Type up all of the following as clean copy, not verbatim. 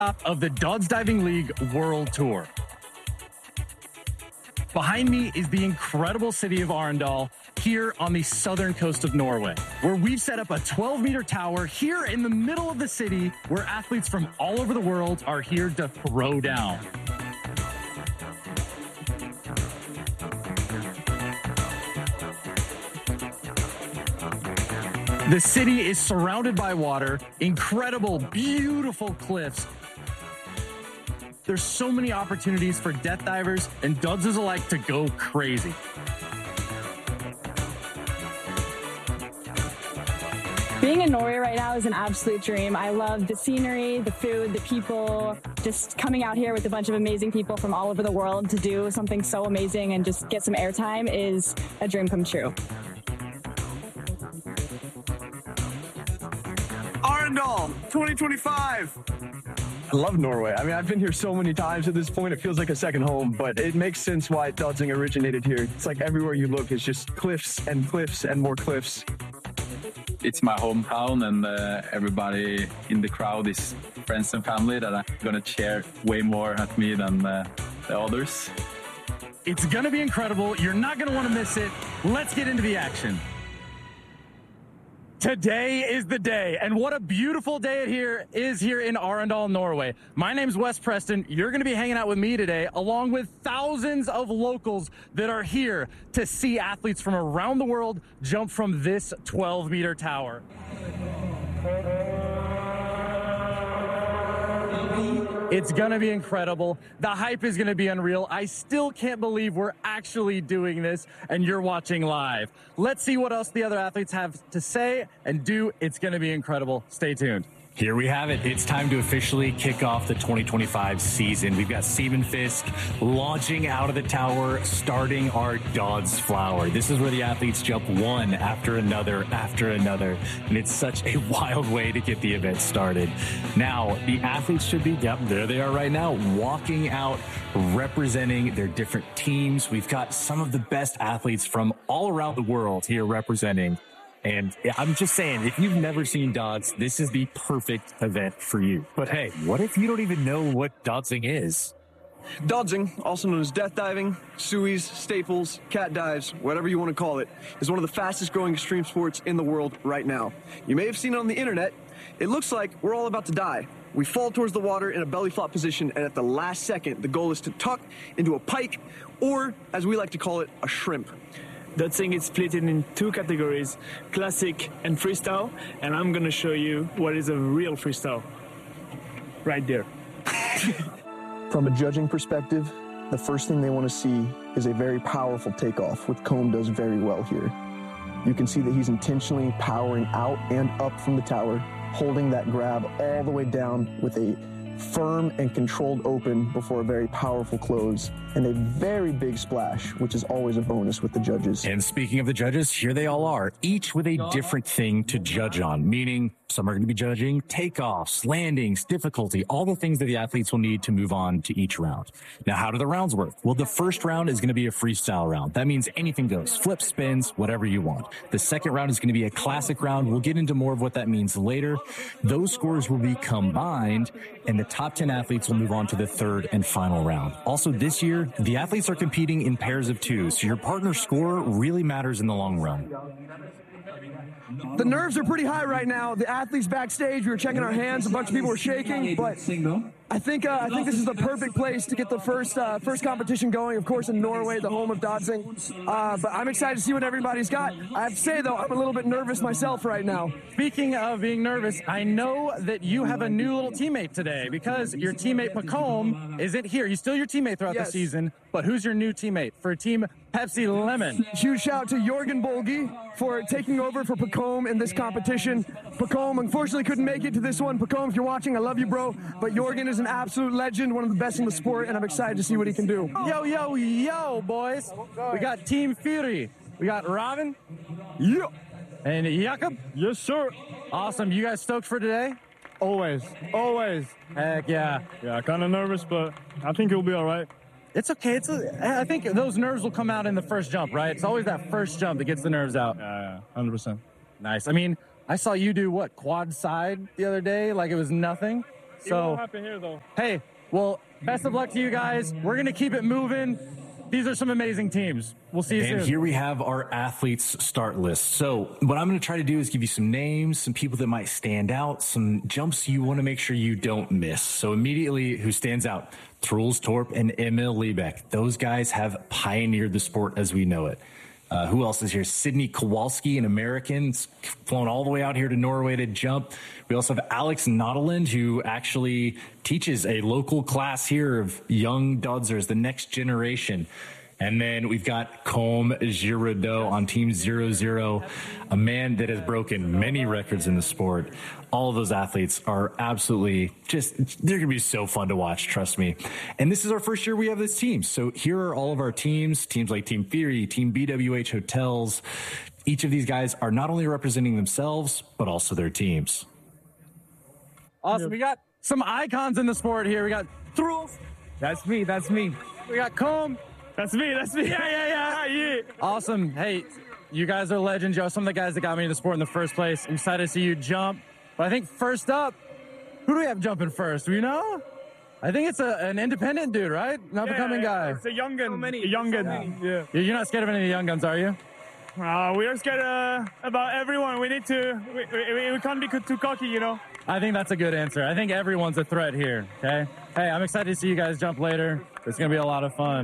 Of the Dodds Diving League World Tour. Behind me is the incredible city of Arendal here on the southern coast of Norway, where we've set up a 12-meter tower here in the middle of the city where athletes from all over the world are here to throw down. The city is surrounded by water, incredible, beautiful cliffs. There's so many opportunities for death divers and Doddses alike to go crazy. Being in Norway right now is an absolute dream. I love the scenery, the food, the people, just coming out here with a bunch of amazing people from all over the world to do something so amazing and just get some airtime is a dream come true. Arendal 2025. I love Norway. I mean, I've been here so many times at this point, it feels like a second home, but it makes sense why Dodsing originated here. It's like everywhere you look is just cliffs and more cliffs. It's my hometown, and everybody in the crowd is friends and family that are going to cheer way more at me than the others. It's going to be incredible. You're not going to want to miss it. Let's get into the action. Today is the day, and what a beautiful day it is here in Arendal, Norway. My name's Wes Preston. You're going to be hanging out with me today, along with thousands of locals that are here to see athletes from around the world jump from this 12-meter tower. It's going to be incredible. The hype is going to be unreal. I still can't believe we're actually doing this and you're watching live. Let's see what else the other athletes have to say and do. It's going to be incredible. Stay tuned. Here we have it. It's time to officially kick off the 2025 season. We've got Simen Fisk launching out of the tower, starting our Dodds Flower. This is where the athletes jump one after another, and it's such a wild way to get the event started. Now, the athletes should be, yep, there they are right now, walking out, representing their different teams. We've got some of the best athletes from all around the world here representing. And I'm just saying, if you've never seen Dodds, this is the perfect event for you. But hey, what if you don't even know what Dodsing is? Dodsing, also known as death diving, suies, staples, cat dives, whatever you want to call it, is one of the fastest growing extreme sports in the world right now. You may have seen it on the internet. It looks like we're all about to die. We fall towards the water in a belly flop position, and at the last second, the goal is to tuck into a pike, or as we like to call it, a shrimp. Dodsing is split in two categories, classic and freestyle, and I'm going to show you what is a real freestyle right there. From a judging perspective, the first thing they want to see is a very powerful takeoff, which Combe does very well here. You can see that he's intentionally powering out and up from the tower, holding that grab all the way down with a firm and controlled open before a very powerful close, and a very big splash, which is always a bonus with the judges. And speaking of the judges, here they all are, each with a different thing to judge on, meaning some are going to be judging takeoffs, landings, difficulty, all the things that the athletes will need to move on to each round. Now, how do the rounds work? Well, the first round is going to be a freestyle round. That means anything goes, flips, spins, whatever you want. The second round is going to be a classic round. We'll get into more of what that means later. Those scores will be combined, and the top 10 athletes will move on to the third and final round. Also, this year, the athletes are competing in pairs of two, so your partner score really matters in the long run. The nerves are pretty high right now. The athletes backstage, we were checking our hands. A bunch of people were shaking, but I think this is the perfect place to get the first competition going. Of course, in Norway, the home of Dodsing. But I'm excited to see what everybody's got. I have to say, though, I'm a little bit nervous myself right now. Speaking of being nervous, I know that you have a new little teammate today because your teammate Pacome isn't here. He's still your teammate throughout the season, but who's your new teammate for Team Pepsi Lemon? Huge shout out to Jorgen Bolgi for taking over for Pacome in this competition. Pacome unfortunately couldn't make it to this one. Pacome, if you're watching, I love you, bro. But Jorgen is an absolute legend, one of the best in the sport, and I'm excited to see what he can do. Yo, yo, yo, boys. We got Team Fury. We got Robin. Yeah. And Jakob. Yes, sir. Awesome. You guys stoked for today? Always. Always. Heck yeah. Yeah, kind of nervous, but I think it'll be all right. It's okay. I think those nerves will come out in the first jump, right? It's always that first jump that gets the nerves out. Yeah, 100%. Nice. I mean, I saw you do, quad side the other day? Like it was nothing? It So, won't happen here, though. hey, well, best of luck to you guys. We're going to keep it moving. These are some amazing teams. We'll see you soon. And here we have our athletes start list. So what I'm going to try to do is give you some names, some people that might stand out, some jumps you want to make sure you don't miss. So immediately, who stands out? Truls Torp and Emil Liebeck. Those guys have pioneered the sport as we know it. Who else is here? Sydney Kowalski, an American, flown all the way out here to Norway to jump. We also have Alex Nodeland, who actually teaches a local class here of young dodzers, the next generation. And then we've got Colm Giraudoux on Team 00, a man that has broken many records in the sport. All of those athletes are absolutely they're going to be so fun to watch, trust me. And this is our first year we have this team. So here are all of our teams like Team Fury, Team BWH Hotels. Each of these guys are not only representing themselves, but also their teams. Awesome. We got some icons in the sport here. We got Truls. That's me. We got Colm. That's me. Yeah. Awesome. Hey, you guys are legends. You're some of the guys that got me into the sport in the first place. I'm excited to see you jump. But I think first up, who do we have jumping first? Do you know? I think it's an independent dude, right? An up-and-coming guy. It's a young gun. Yeah. You're not scared of any of the young guns, are you? We are scared about everyone. We need to. We can't be too cocky, you know. I think that's a good answer. I think everyone's a threat here, okay? Hey, I'm excited to see you guys jump later. It's going to be a lot of fun.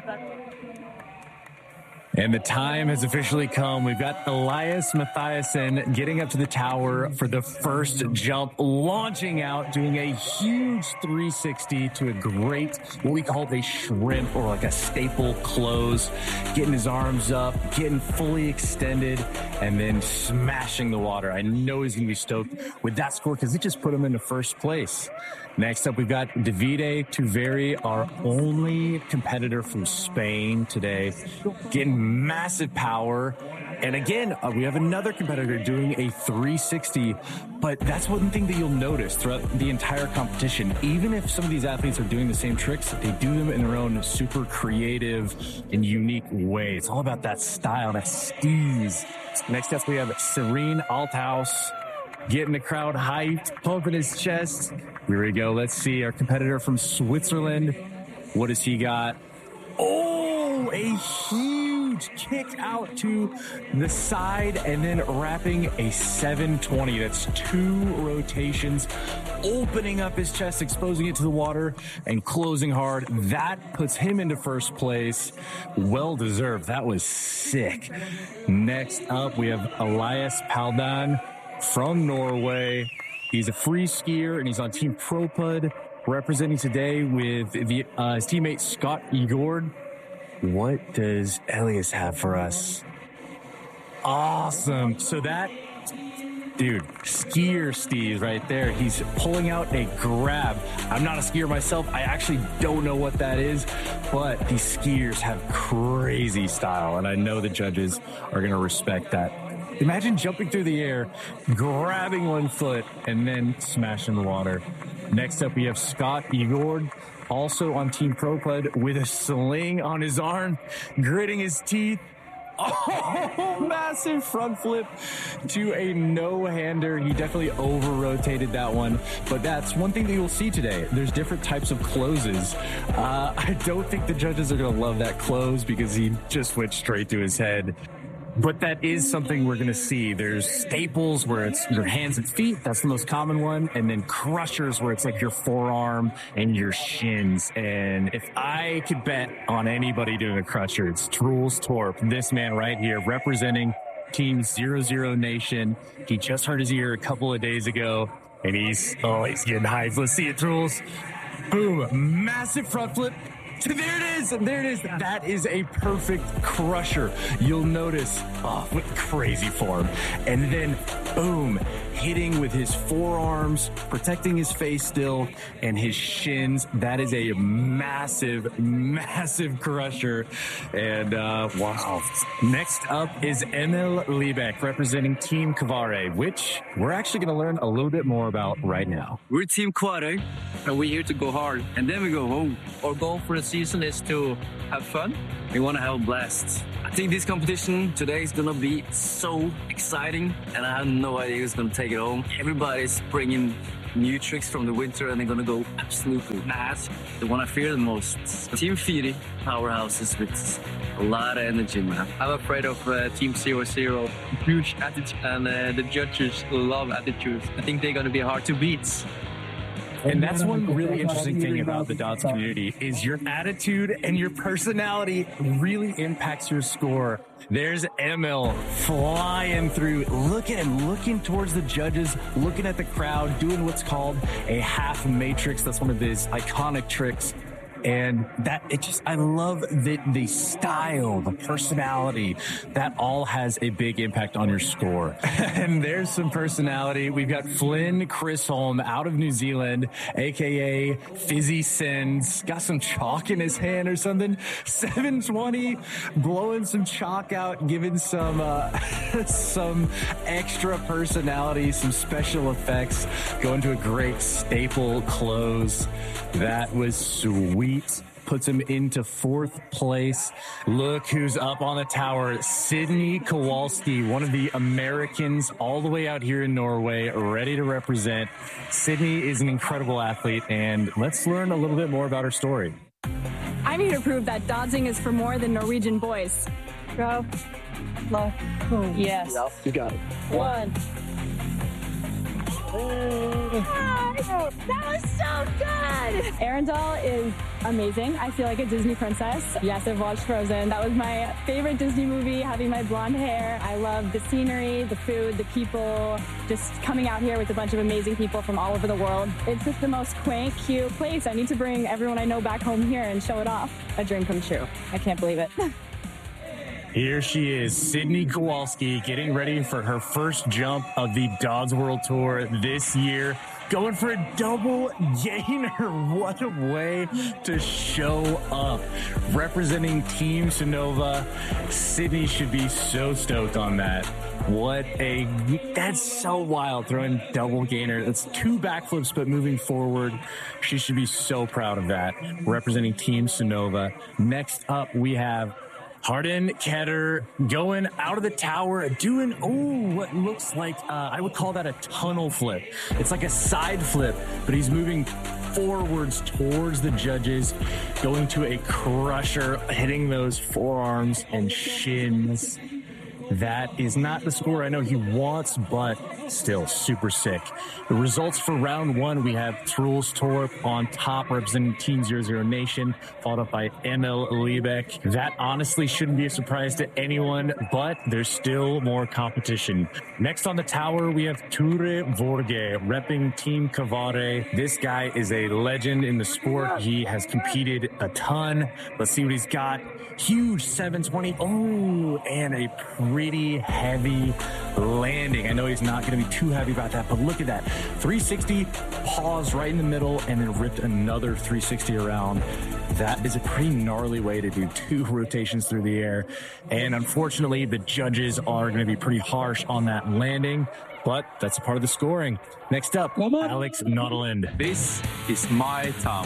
And the time has officially come. We've got Elias Mathiasen getting up to the tower for the first jump, launching out, doing a huge 360 to a great, what we call a shrimp or like a staple close, getting his arms up, getting fully extended, and then smashing the water. I know he's going to be stoked with that score because it just put him into first place. Next up, we've got Davide Tuveri, our only competitor from Spain today, getting massive power. And again, we have another competitor doing a 360, but that's one thing that you'll notice throughout the entire competition. Even if some of these athletes are doing the same tricks, they do them in their own super creative and unique way. It's all about that style, that steez. Next up, we have Serene Althaus, getting the crowd hyped, pumping his chest. Here we go. Let's see our competitor from Switzerland. What does he got? Oh, a huge kick out to the side and then wrapping a 720. That's 2 rotations, opening up his chest, exposing it to the water and closing hard. That puts him into first place. Well deserved. That was sick. Next up, we have Elias Paldan from Norway. He's a free skier and he's on Team ProPud, representing today with his teammate Scott Igord. What does Elias have for us? Awesome. So that dude, skier Steve right there. He's pulling out a grab. I'm not a skier myself. I actually don't know what that is, but these skiers have crazy style, and I know the judges are going to respect that. Imagine jumping through the air, grabbing one foot, and then smashing the water. Next up, we have Scott Igord, also on Team ProPud, with a sling on his arm, gritting his teeth. Oh, massive front flip to a no-hander. He definitely over-rotated that one, but that's one thing that you'll see today. There's different types of closes. I don't think the judges are going to love that close because he just went straight to his head. But that is something we're going to see. There's staples where it's your hands and feet. That's the most common one. And then crushers where it's like your forearm and your shins. And if I could bet on anybody doing a crusher, it's Truls Torp, this man right here representing Team 00 Nation. He just hurt his ear a couple of days ago and he's getting hyped. Let's see it, Truls. Boom. Massive front flip. There it is. That is a perfect crusher. You'll notice, what crazy form. And then, boom, hitting with his forearms, protecting his face still, and his shins. That is a massive, massive crusher. And, wow. Next up is Emil Liebeck, representing Team Kvare, which we're actually going to learn a little bit more about right now. We're Team Kvare, and we're here to go hard, and then we go home. Our goal for the season is to have fun. We want to have a blast. I think this competition today is going to be so exciting, and I have no idea who's going to take it home. Everybody's bringing new tricks from the winter and they're gonna go absolutely mad. The one I fear the most, Team Firi, powerhouses with a lot of energy, man. I'm afraid of Team 00, huge attitude, and the judges love attitudes. I think they're gonna be hard to beat. And that's one really interesting thing about the Dodds community is your attitude and your personality really impacts your score. There's Emil flying through. Look at him looking towards the judges, looking at the crowd, doing what's called a half matrix. That's one of his iconic tricks. And I love the style, the personality, that all has a big impact on your score. And there's some personality. We've got Flynn Chisholm out of New Zealand, aka Fizzy Sins. Got some chalk in his hand or something. 720, blowing some chalk out, giving some extra personality, some special effects, going to a great staple close. That was sweet. Puts him into fourth place. Look who's up on the tower. Sydney Kowalski, one of the Americans all the way out here in Norway, ready to represent. Sydney is an incredible athlete, and let's learn a little bit more about her story. I'm here to prove that dodging is for more than Norwegian boys. Go. Low. Yes. You got it. One. That was so good! Arendelle is amazing. I feel like a Disney princess. Yes, I've watched Frozen. That was my favorite Disney movie, having my blonde hair. I love the scenery, the food, the people, just coming out here with a bunch of amazing people from all over the world. It's just the most quaint, cute place. I need to bring everyone I know back home here and show it off. A dream come true. I can't believe it. Here she is, Sydney Kowalski, getting ready for her first jump of the Dodds World Tour this year. Going for a double gainer. What a way to show up. Representing Team Sonova. Sydney should be so stoked on that. That's so wild, throwing double gainer. That's 2 backflips, but moving forward. She should be so proud of that. Representing Team Sonova. Next up, we have Hardin Ketter going out of the tower, doing, what looks like, I would call that a tunnel flip. It's like a side flip, but he's moving forwards towards the judges, going to a crusher, hitting those forearms and shins. That is not the score I know he wants, but still super sick. The results for round 1, we have Truls Torp on top representing Team 00 Nation, followed up by Emil Liebeck. That honestly shouldn't be a surprise to anyone, but there's still more competition. Next on the tower, we have Ture Vorge repping Team Kavare. This guy is a legend in the sport. He has competed a ton. Let's see what he's got. Huge 720. And a pretty heavy landing. I know he's not going to be too happy about that, but look at that. 360, pause right in the middle, and then ripped another 360 around. That is a pretty gnarly way to do 2 rotations through the air. And unfortunately, the judges are going to be pretty harsh on that landing, but that's a part of the scoring. Next up, Alex Nodland. This is my town.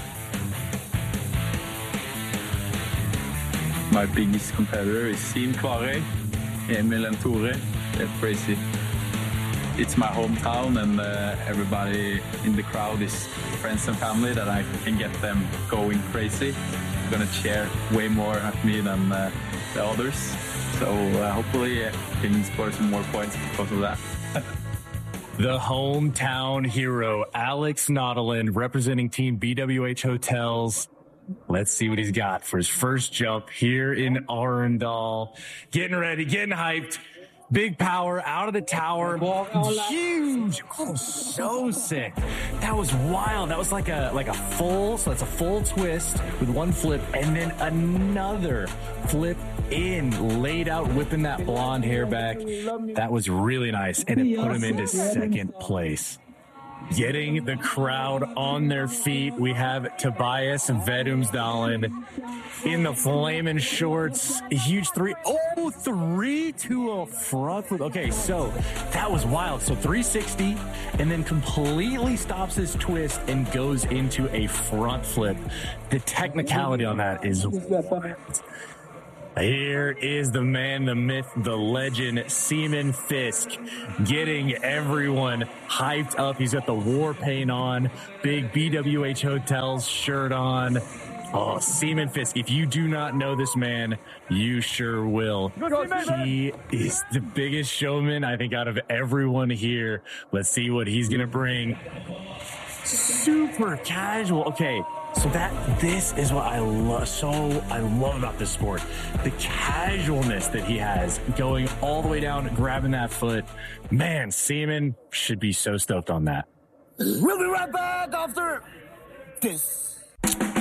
My biggest competitor is Team Kvarøy, Emil and Tore. They're crazy. It's my hometown, and everybody in the crowd is friends and family that I can get them going crazy. They're gonna cheer way more at me than the others. So hopefully I can score some more points because of that. The hometown hero, Alex Nodland, representing Team BWH Hotels. Let's see what he's got for his first jump here in Arendelle. Getting ready, getting hyped. Big power out of the tower. Huge. So sick. That was wild. That was like a full, so that's a full twist with one flip and then another flip in, laid out, whipping that blonde hair back. That was really nice, and it put him into second place. Getting the crowd on their feet, we have Tobias Vedumsdalen in the flaming shorts. A huge 3 to a front flip. Okay, so that was wild. So 360 and then completely stops his twist and goes into a front flip. The technicality on that is wild. Here is the man, the myth, the legend, Seaman Fisk, getting everyone hyped up. He's got the war paint on, big BWH Hotels shirt on. Oh, Seaman Fisk, if you do not know this man, you sure will. He is the biggest showman, I think, out of everyone here. Let's see what he's going to bring. Super casual. Okay, so this is what I love about this sport. The casualness that he has, going all the way down, grabbing that foot. Man, Seaman should be so stoked on that. We'll be right back after this.